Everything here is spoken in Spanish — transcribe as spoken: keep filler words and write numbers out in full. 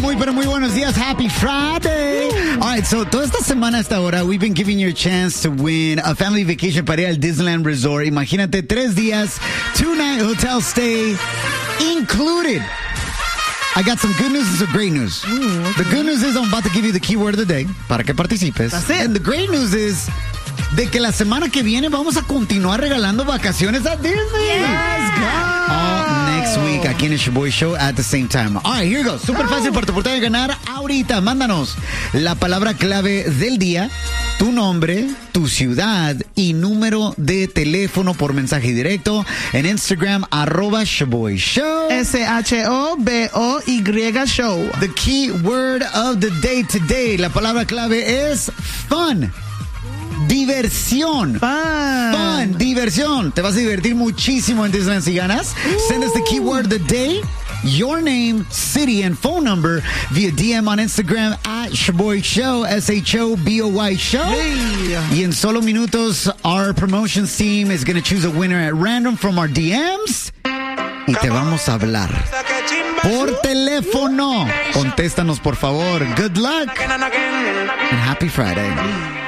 Muy, pero muy buenos días. Happy Friday. All right, so toda esta semana hasta ahora, we've been giving you a chance to win a family vacation para ir al Disneyland Resort. Imagínate, tres días, two-night hotel stay included. I got some good news and some great news. Ooh, okay. The good news is I'm about to give you the keyword of the day para que participes. That's it. And the great news is de que la semana que viene vamos a continuar regalando vacaciones a Disney. Let's go. All next week aquí en el Shaboy Show at the same time. All right, here we go. Super fácil para tu oportunidad de ganar ahorita. Mándanos la palabra clave del día, tu nombre, tu ciudad y número de teléfono por mensaje directo en Instagram, arroba Shaboy Show. S H O B O Y Show. The key word of the day today, la palabra clave es fun. Diversión. Fun. Fun. Diversión. Te vas a divertir muchísimo en Disneyland si ganas. Ooh. Send us the keyword of the day, your name, city, and phone number via D M on Instagram at Shaboy Show, S H O B O Y Show. Hey. Y en solo minutos, our promotions team is going to choose a winner at random from our D Ms. Y te vamos a hablar por teléfono. Contéstanos, por favor. Good luck and happy Friday.